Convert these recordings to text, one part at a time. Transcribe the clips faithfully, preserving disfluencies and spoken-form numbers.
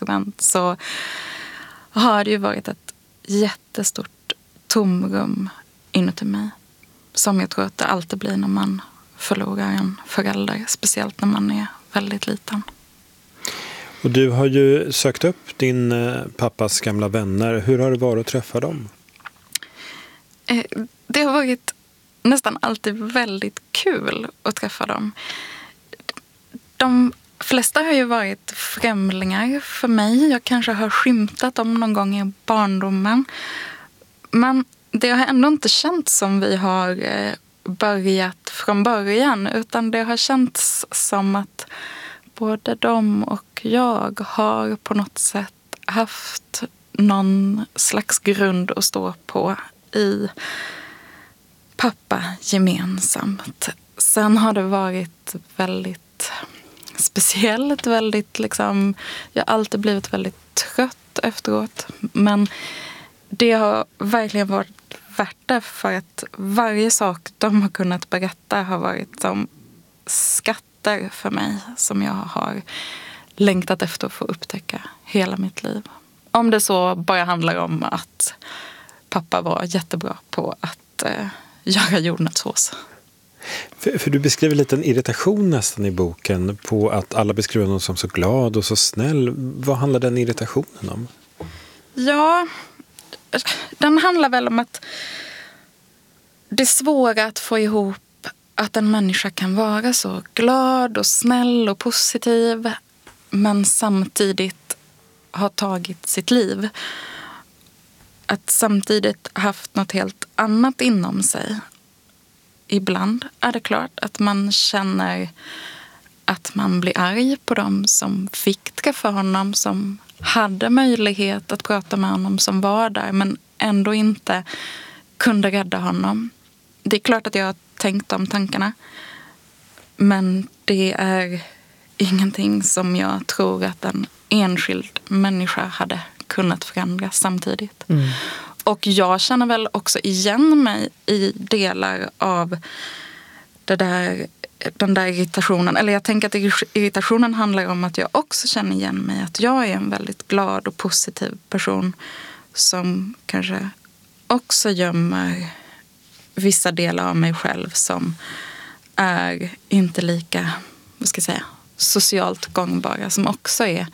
skribent så har det ju varit ett jättestort tomrum inuti mig. Som jag tror att det alltid blir när man förlorar en förälder. Speciellt när man är väldigt liten. Och du har ju sökt upp din pappas gamla vänner. Hur har det varit att träffa dem? Det har varit nästan alltid väldigt kul att träffa dem. De flesta har ju varit främlingar för mig. Jag kanske har skymtat dem någon gång i barndomen. Men det har ändå inte känts som vi har börjat från början. Utan det har känts som att både de och jag har på något sätt haft någon slags grund att stå på i pappa gemensamt. Sen har det varit väldigt speciellt, väldigt liksom, jag har alltid blivit väldigt trött efteråt. Men det har verkligen varit värt det, för att varje sak de har kunnat berätta har varit som skatter för mig som jag har längtat efter att få upptäcka hela mitt liv. Om det så bara handlar om att pappa var jättebra på att eh, göra jordnötssås. För, för du beskriver lite en irritation nästan i boken på att alla beskriver honom som så glad och så snäll. Vad handlar den irritationen om? Ja, den handlar väl om att det är svårt att få ihop att en människa kan vara så glad och snäll och positiv men samtidigt ha tagit sitt liv. Att samtidigt haft något helt annat inom sig. Ibland är det klart att man känner att man blir arg på dem som fick träffa honom, som hade möjlighet att prata med honom, som var där men ändå inte kunde rädda honom. Det är klart att jag har tänkt de tankarna, men det är ingenting som jag tror att en enskild människa hade kunnat förändras samtidigt. Mm. Och jag känner väl också igen mig i delar av det där, den där irritationen. Eller jag tänker att irritationen handlar om att jag också känner igen mig. Att jag är en väldigt glad och positiv person som kanske också gömmer vissa delar av mig själv som är inte lika, vad ska jag säga, socialt gångbara. Som också är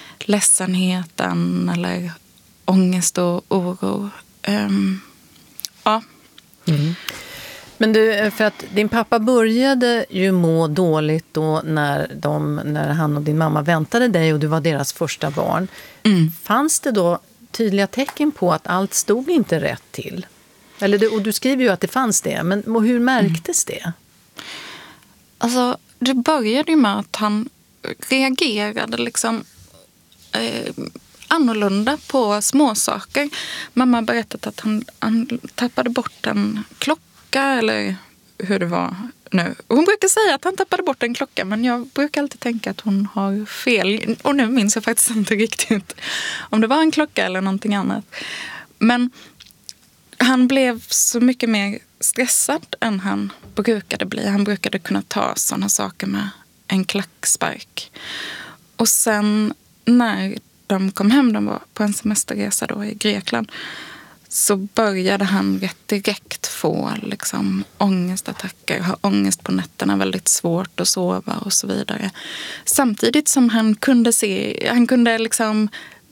ledsenheten eller ångest och oro. Um, ja. Mm. Men du, för att din pappa började ju må dåligt då när, de, när han och din mamma väntade dig och du var deras första barn. Mm. Fanns det då tydliga tecken på att allt stod inte rätt till? Eller du, och du skriver ju att det fanns det, men hur märktes mm. det? Alltså, det började ju med att han reagerade liksom eh, annorlunda på små saker. Mamma har berättat att han, han tappade bort en klocka eller hur det var nu. Hon brukar säga att han tappade bort en klocka, men jag brukar alltid tänka att hon har fel. Och nu minns jag faktiskt inte riktigt om det var en klocka eller någonting annat. Men han blev så mycket mer stressad än han brukade bli. Han brukade kunna ta sådana saker med en klackspark. Och sen när de kom hem, de var på en semesterresa då i Grekland, så började han rätt direkt få liksom ångestattacker, ha ångest på nätterna, väldigt svårt att sova och så vidare. Samtidigt som han kunde se, han kunde liksom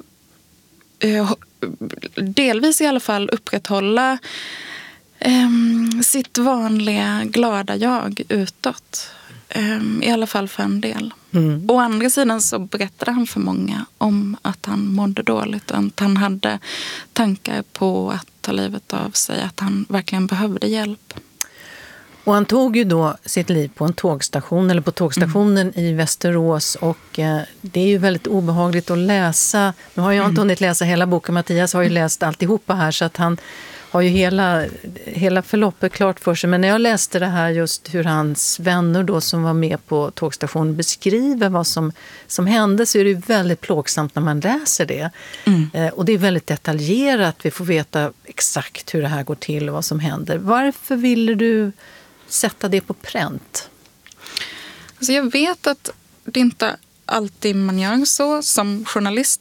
eh, delvis i alla fall upprätthålla eh, sitt vanliga glada jag utåt. Eh, I alla fall för en del. Mm. Å andra sidan så berättade han för många om att han mådde dåligt och att han hade tankar på att ta livet av sig, att han verkligen behövde hjälp. Och han tog ju då sitt liv på en tågstation eller på tågstationen mm. i Västerås och eh, det är ju väldigt obehagligt att läsa. Nu har jag inte mm. hunnit läsa hela boken, Mattias har ju läst alltihopa här så att han har ju hela, hela förloppet klart för sig. Men när jag läste det här just hur hans vänner då som var med på tågstationen beskriver vad som, som hände, så är det väldigt plågsamt när man läser det. Mm. Eh, och det är väldigt detaljerat. Vi får veta exakt hur det här går till och vad som händer. Varför ville du sätta det på pränt? Alltså jag vet att det inte alltid man gör så. Som journalist